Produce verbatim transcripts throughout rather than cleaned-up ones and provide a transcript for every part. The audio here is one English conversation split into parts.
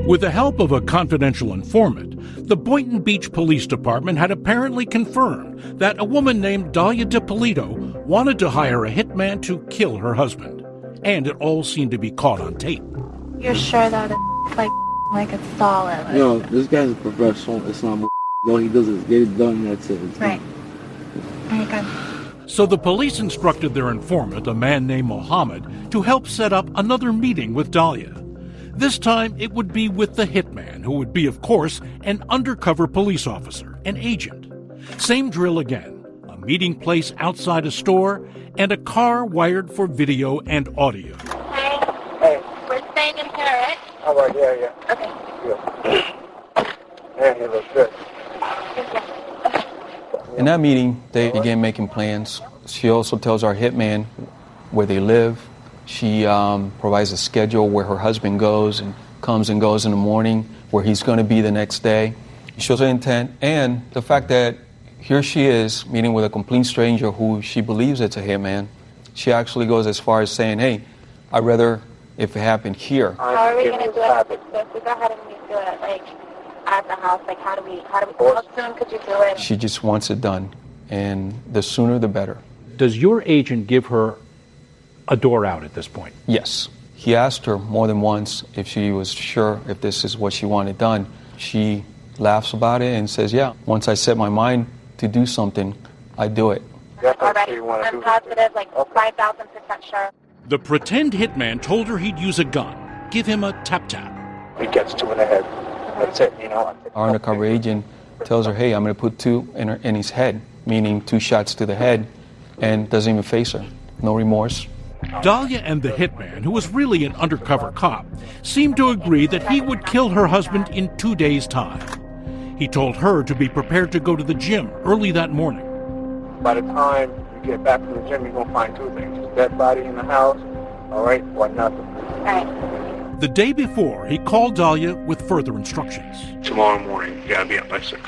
With the help of a confidential informant, the Boynton Beach Police Department had apparently confirmed that a woman named Dalia Dippolito wanted to hire a hitman to kill her husband. And it all seemed to be caught on tape. You're sure that it's like, like it's solid? Like... No, this guy's a professional. It's not. All he does is get it done, that's it. It's right. Okay. So the police instructed their informant, a man named Mohammed, to help set up another meeting with Dalia. This time, it would be with the hitman, who would be, of course, an undercover police officer, an agent. Same drill again, a meeting place outside a store, and a car wired for video and audio. Hey, hey. We're staying in here, right? All right, yeah, yeah. Okay. Yeah. Man, you look good. In that meeting, they began making plans. She also tells our hitman where they live. She um, provides a schedule where her husband goes and comes and goes in the morning, where he's going to be the next day. She shows her intent and the fact that here she is meeting with a complete stranger who she believes it's a hitman. She actually goes as far as saying, hey, I'd rather if it happened here. How are we going to do it? So if we go ahead and we do it, like, at the house, like, how do we, how do we, how soon could you do it? She just wants it done, and the sooner the better. Does your agent give her a door out at this point? Yes. He asked her more than once if she was sure if this is what she wanted done. She laughs about it and says, yeah, once I set my mind to do something, I do it. Already, I'm positive, like five thousand percent sure. The pretend hitman told her he'd use a gun, give him a tap-tap. He gets two in the head. That's it, you know. Our undercover agent tells her, hey, I'm going to put two in, her, in his head, meaning two shots to the head, and doesn't even face her. No remorse. Dalia and the hitman, who was really an undercover cop, seemed to agree that he would kill her husband in two days' time. He told her to be prepared to go to the gym early that morning. By the time you get back from the gym, you're going to find two things. A dead body in the house, all right, or nothing. All right. The day before, he called Dalia with further instructions. Tomorrow morning, you gotta be up by six.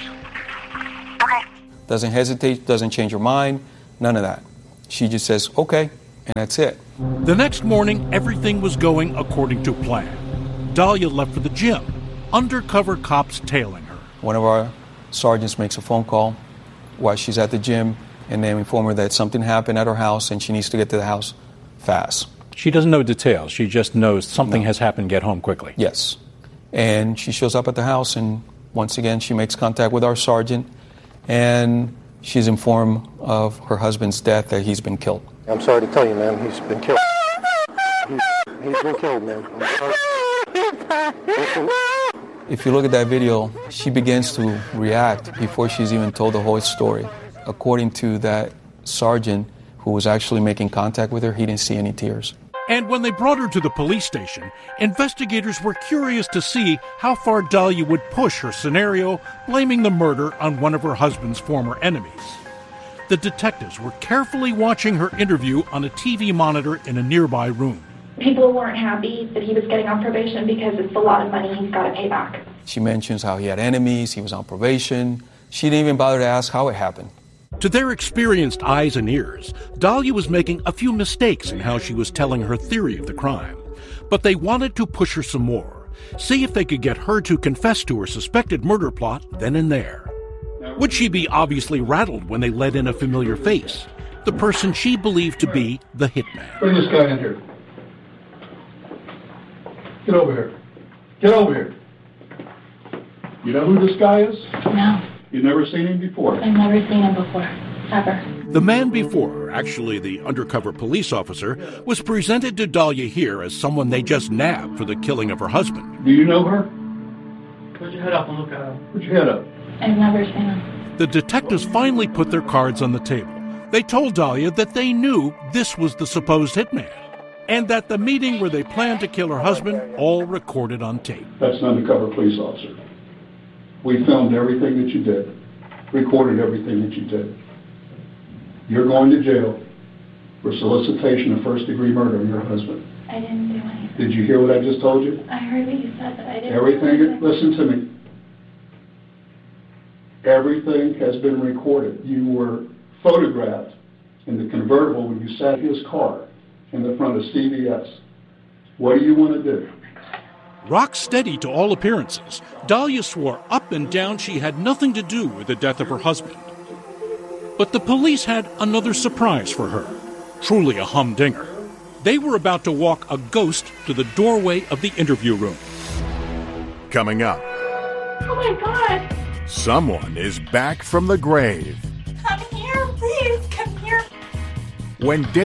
Okay. Doesn't hesitate, doesn't change her mind, none of that. She just says, okay, and that's it. The next morning, everything was going according to plan. Dalia left for the gym, undercover cops tailing her. One of our sergeants makes a phone call while she's at the gym, and they inform her that something happened at her house and she needs to get to the house fast. She doesn't know details. She just knows something no. has happened. Get home quickly. Yes. And she shows up at the house, and once again, she makes contact with our sergeant, and she's informed of her husband's death, that he's been killed. I'm sorry to tell you, man. He's been killed. He's, he's been killed, man. I'm sorry. If you look at that video, she begins to react before she's even told the whole story. According to that sergeant who was actually making contact with her, he didn't see any tears. And when they brought her to the police station, investigators were curious to see how far Dalia would push her scenario, blaming the murder on one of her husband's former enemies. The detectives were carefully watching her interview on a T V monitor in a nearby room. People weren't happy that he was getting on probation because it's a lot of money he's got to pay back. She mentions how he had enemies, he was on probation. She didn't even bother to ask how it happened. To their experienced eyes and ears, Dalia was making a few mistakes in how she was telling her theory of the crime. But they wanted to push her some more, see if they could get her to confess to her suspected murder plot then and there. Would she be obviously rattled when they let in a familiar face, the person she believed to be the hitman? Bring this guy in here. Get over here. Get over here. You know who this guy is? No. You've never seen him before? I've never seen him before, ever. The man before her, actually the undercover police officer, was presented to Dalia here as someone they just nabbed for the killing of her husband. Do you know her? Put your head up and look at her. Put your head up. I've never seen him. The detectives finally put their cards on the table. They told Dalia that they knew this was the supposed hitman, and that the meeting where they planned to kill her husband all recorded on tape. That's an undercover police officer. We filmed everything that you did, recorded everything that you did. You're going to jail for solicitation of first-degree murder of your husband. I didn't do anything. Did you hear what I just told you? I heard what you said, but I didn't Everything, do anything. listen to me. Everything has been recorded. You were photographed in the convertible when you sat in his car in the front of C V S. What do you want to do? Rock steady to all appearances, Dahlia swore up and down she had nothing to do with the death of her husband. But the police had another surprise for her. Truly a humdinger. They were about to walk a ghost to the doorway of the interview room. Coming up. Oh my God! Someone is back from the grave. Come here, please, come here. When